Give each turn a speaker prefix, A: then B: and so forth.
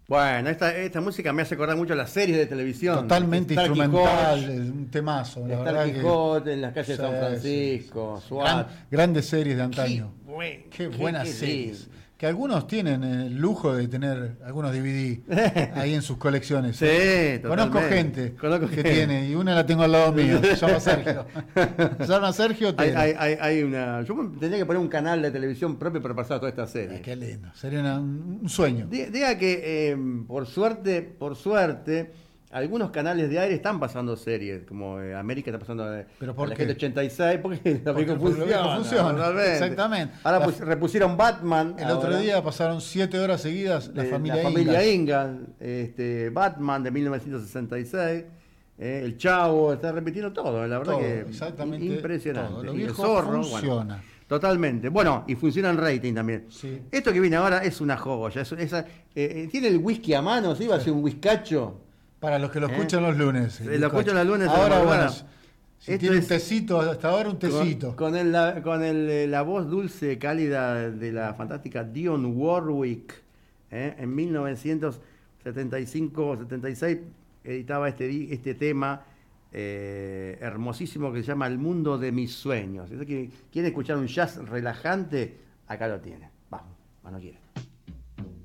A: Bueno, esta música me hace acordar mucho a las series de televisión.
B: Totalmente
A: Starkey
B: instrumental,
A: Hodge,
B: es un temazo. La verdad
A: Starkey
B: que
A: Hodge en las calles de
B: sí,
A: San
B: sí,
A: Francisco,
B: sí.
A: SWAT.
B: Grandes series de
A: Qué,
B: antaño. Qué buenas
A: qué
B: series.
A: lindo.
B: Que algunos tienen el lujo de tener algunos DVD ahí en sus colecciones.
A: Sí,
B: Conozco
A: totalmente.
B: gente
A: Conozco
B: que
A: gente.
B: tiene, y una la tengo al lado mío, se llama Sergio. Se llama Sergio Otero.
A: Hay una. Yo tendría que poner un canal de televisión propio para pasar toda esta serie.
B: Qué lindo, sería un sueño.
A: Diga que por suerte, algunos canales de aire están pasando series, como América está pasando
B: ¿Pero
A: a
B: por
A: la
B: qué?
A: gente 86, porque lo viejo
B: Porque lo viejo
A: funciona.
B: funciona,
A: Totalmente.
B: exactamente.
A: Ahora repusieron Batman.
B: El otro día pasaron 7 horas seguidas la familia
A: Ingalls, Batman de 1966. El Chavo, está repitiendo todo, la verdad
B: Todo,
A: que
B: exactamente
A: impresionante.
B: todo. Lo
A: Y el
B: viejo
A: Zorro,
B: funciona.
A: bueno, totalmente. Bueno, y funciona en rating también.
B: Sí.
A: Esto que viene ahora es una joya. ¿Tiene el whisky a mano? ¿Sí? ¿Va a ser un whiskacho?
B: Para los que lo escuchan los lunes.
A: Lo escuchan los lunes.
B: Ahora, bueno, si
A: esto
B: tiene un
A: es
B: tecito, hasta ahora un tecito.
A: La voz dulce, cálida de la fantástica Dionne Warwick, en 1975-76 editaba este tema hermosísimo que se llama El mundo de mis sueños. Si quiere escuchar un jazz relajante, acá lo tiene. Vamos, cuando quiera.